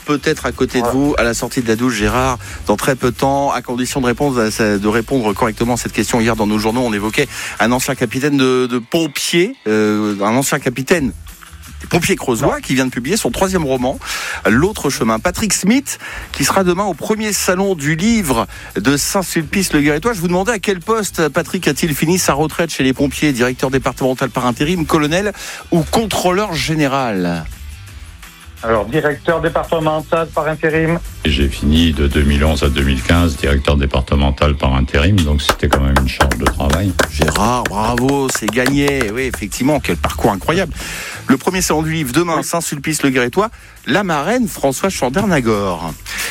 peut-être à côté de vous, à la sortie de la douche, Gérard, dans très peu de temps, à condition de répondre correctement à cette question. Hier, dans nos journaux, on évoquait un ancien capitaine de pompiers, un ancien capitaine des pompiers creusois qui vient de publier son 3e roman, L'autre chemin. Patrick Smith, qui sera demain au premier salon du livre de Saint-Sulpice-le-Guérétois. Je vous demandais à quel poste Patrick a-t-il fini sa retraite chez les pompiers, directeur départemental par intérim, colonel ou contrôleur général? Alors, directeur départemental par intérim. J'ai fini de 2011 à 2015 directeur départemental par intérim, donc c'était quand même une charge de travail. Gérard, bravo, c'est gagné. Oui, effectivement, quel parcours incroyable. Le premier salon du livre demain, Saint-Sulpice-le-Guérétois, la marraine Françoise Chandernagor.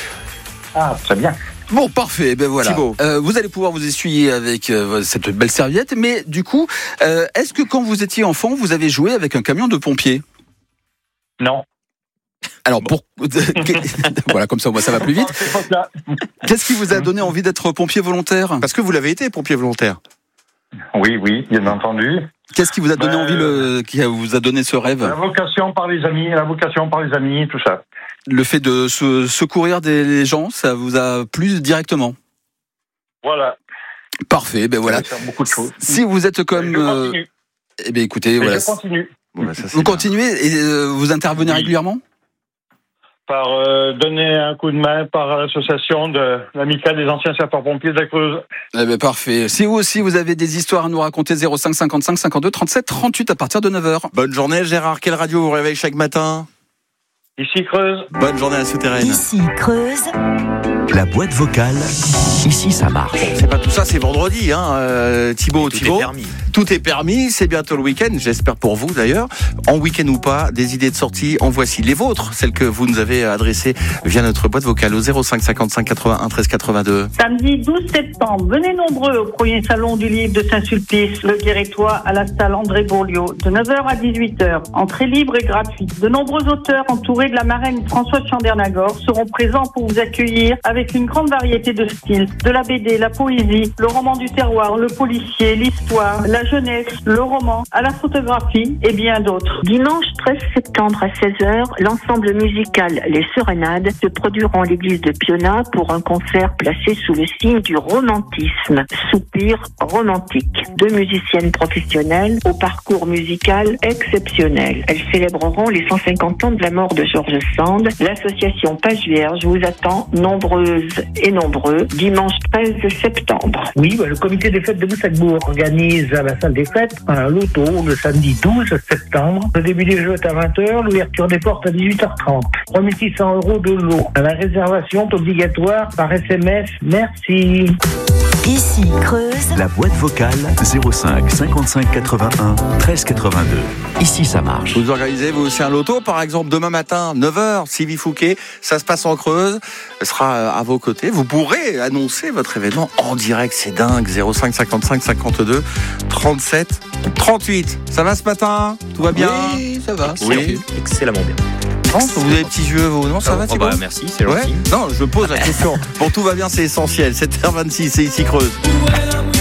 Ah, très bien. Bon, parfait, ben voilà. Thibaut. Vous allez pouvoir vous essuyer avec cette belle serviette, mais du coup, est-ce que quand vous étiez enfant, vous avez joué avec un camion de pompiers? Non. Alors, voilà, comme ça, moi, ça va plus vite. Qu'est-ce qui vous a donné envie d'être pompier volontaire? Parce que vous l'avez été, pompier volontaire. Oui, bien entendu. Qu'est-ce qui vous a donné qui vous a donné ce rêve? La vocation par les amis, tout ça. Le fait de secourir des gens, ça vous a plu directement? Voilà. Parfait, ben voilà. Faire beaucoup de choses. Si vous êtes comme... Je continue. Eh bien, écoutez, voilà. Je continue. Bon, ben, ça, Vous continuez et vous intervenez régulièrement? Par donner un coup de main par l'association de l'amicale des anciens sapeurs-pompiers de la Creuse. Eh bien, parfait. Si vous aussi, vous avez des histoires à nous raconter, 05 55 52 37 38 à partir de 9h. Bonne journée, Gérard. Quelle radio vous réveille chaque matin? Ici Creuse. Bonne journée à Souterraine. Ici Creuse. La boîte vocale, ici ça marche. C'est pas tout ça, c'est vendredi, Thibaut. Tout est permis. Tout est permis, c'est bientôt le week-end, j'espère pour vous d'ailleurs. En week-end ou pas, des idées de sortie, en voici les vôtres, celles que vous nous avez adressées via notre boîte vocale au 05 55 81 13 82. Samedi 12 septembre, venez nombreux au premier salon du livre de Saint-Sulpice, le Guérétois, à la salle André Bourliot, de 9h à 18h. Entrée libre et gratuite. De nombreux auteurs entourés de la marraine Françoise Chandernagor seront présents pour vous accueillir avec une grande variété de styles. De la BD, la poésie, le roman du terroir, le policier, l'histoire, la jeunesse, le roman, à la photographie et bien d'autres. Dimanche 13 septembre à 16h, l'ensemble musical Les Serenades se produiront à l'église de Piona pour un concert placé sous le signe du romantisme. Soupir romantique. 2 musiciennes professionnelles au parcours musical exceptionnel. Elles célébreront les 150 ans de la mort de Georges Sand. L'association Page Vierge vous attend nombreuses et nombreux dimanche 13 septembre. Oui, le comité des fêtes de Boussac-Bourg organise à la salle des fêtes un loto le samedi 12 septembre. Le début des jeux est à 20h, l'ouverture des portes à 18h30. 3600 € de lot. La réservation est obligatoire par SMS. Merci. Ici Creuse. La boîte vocale 05 55 81 13 82. Ici ça marche. Vous organisez vous aussi un loto, par exemple demain matin 9h, Sylvie Fouquet, ça se passe en Creuse, elle sera à vos côtés. Vous pourrez annoncer votre événement en direct, c'est dingue. 05 55 52 37 38. Ça va ce matin? Tout va bien? Oui, ça va. Oui. Excellemment bien. Non, vous avez des petits yeux, vous? Non, ça va, Thibaut? Merci, c'est gentil. Non, je pose la question. Bon, tout va bien, c'est essentiel. 7h26, c'est ici Creuse.